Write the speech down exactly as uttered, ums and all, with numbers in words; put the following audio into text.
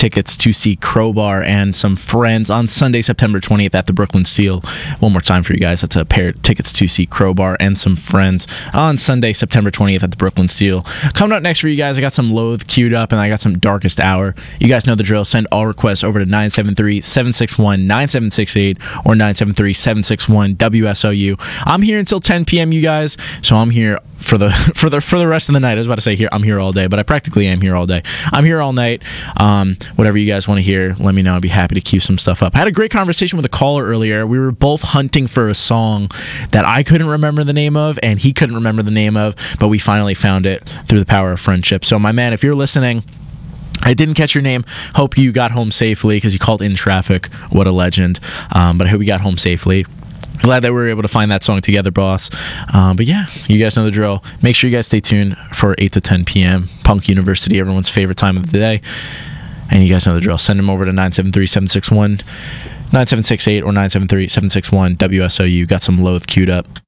tickets to see Crowbar and some friends on Sunday, September twentieth at the Brooklyn Steel. One more time for you guys. That's a pair of tickets to see Crowbar and some friends on Sunday, September twentieth at the Brooklyn Steel. Coming up next for you guys, I got some Loathe queued up, and I got some Darkest Hour. You guys know the drill. Send all requests over to nine seven three, seven six one, nine seven six eight or nine seven three, seven six one, W S O U. I'm here until ten p.m., you guys, so I'm here for the for the for the rest of the night. I was about to say here I'm here all day, but I practically am here all day. I'm here all night. Um, whatever you guys want to hear, let me know. I'd be happy to queue some stuff up. I had a great conversation with a caller earlier. We were both hunting for a song that I couldn't remember the name of and he couldn't remember the name of, but we finally found it through the power of friendship. So my man, if you're listening, I didn't catch your name. Hope you got home safely because you called in traffic. What a legend. Um, but I hope you got home safely. Glad that we were able to find that song together, boss. Um, but yeah, you guys know the drill. Make sure you guys stay tuned for eight to ten p.m. Punk University, everyone's favorite time of the day. And you guys know the drill. Send them over to nine seven three, seven six one, nine seven six eight or nine seven three, seven six one, W S O U. Got some Loathe queued up.